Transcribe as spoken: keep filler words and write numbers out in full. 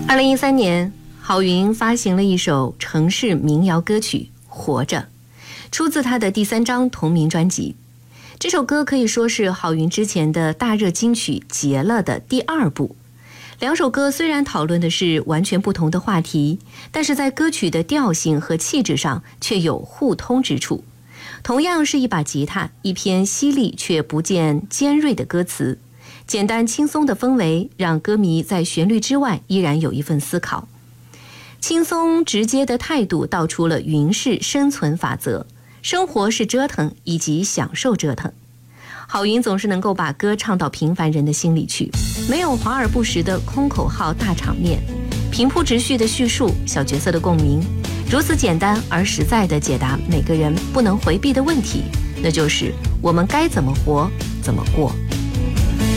二零一三年，郝云发行了一首城市民谣歌曲《活着》，出自他的第三张同名专辑。这首歌可以说是郝云之前的大热金曲《结了》的第二部。两首歌虽然讨论的是完全不同的话题，但是在歌曲的调性和气质上却有互通之处。同样是一把吉他，一篇犀利却不见尖锐的歌词，简单轻松的氛围让歌迷在旋律之外依然有一份思考。轻松直接的态度道出了云式生存法则，生活是折腾以及享受折腾。郝云总是能够把歌唱到平凡人的心里去，没有华而不实的空口号大场面，平铺直叙的叙述，小角色的共鸣，如此简单而实在地解答每个人不能回避的问题，那就是我们该怎么活，怎么过。